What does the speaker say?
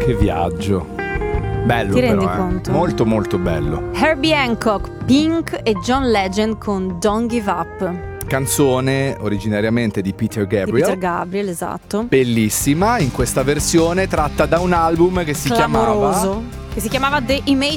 Che viaggio. Bello. Ti rendi però, conto? Molto molto bello. Herbie Hancock, Pink e John Legend con Don't Give Up. Canzone originariamente di Peter Di Gabriel. Peter Gabriel, esatto. Bellissima, in questa versione tratta da un album che si Clamoroso. chiamava Che si chiamava The Imagine